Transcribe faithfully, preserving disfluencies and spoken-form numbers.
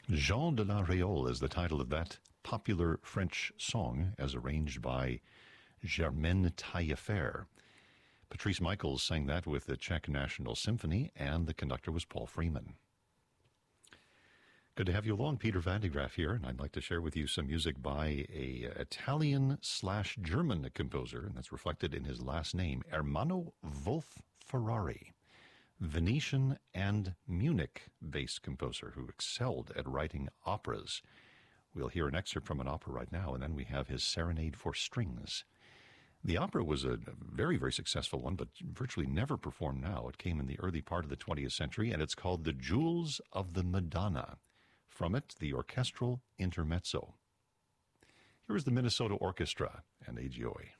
Jean de la Réole is the title of that popular French song, as arranged by Germaine Taillefer. Patrice Michaels sang that with the Czech National Symphony, and the conductor was Paul Freeman. Good to have you along. Peter Van de Graaff here, and I'd like to share with you some music by a Italian slash German composer, and that's reflected in his last name, Ermanno Wolf Ferrari. Venetian and Munich-based composer who excelled at writing operas. We'll hear an excerpt from an opera right now, and then we have his Serenade for Strings. The opera was a very, very successful one, but virtually never performed now. It came in the early part of the twentieth century, and it's called The Jewels of the Madonna. From it, the orchestral intermezzo. Here is the Minnesota Orchestra and A G O A.